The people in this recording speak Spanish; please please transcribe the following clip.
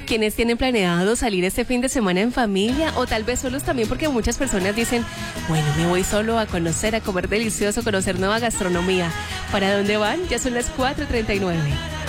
¿Quiénes tienen planeado salir este fin de semana en familia? O tal vez solos también, porque muchas personas dicen, bueno, me voy solo a conocer, a comer delicioso, conocer nueva gastronomía. ¿Para dónde van? Ya son las 4:39.